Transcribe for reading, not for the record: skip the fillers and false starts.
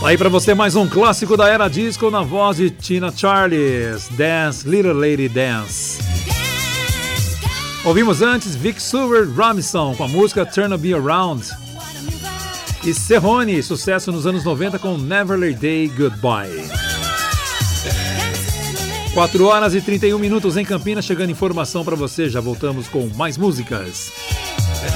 Aí pra você mais um clássico da era disco na voz de Tina Charles, Dance, Little Lady Dance. Ouvimos antes Vic Stewart Robinson com a música Turn Me Around. E Cerrone, sucesso nos anos 90 com Never Let Day Goodbye. 4 horas e 31 minutos em Campinas, chegando informação pra você, já voltamos com mais músicas.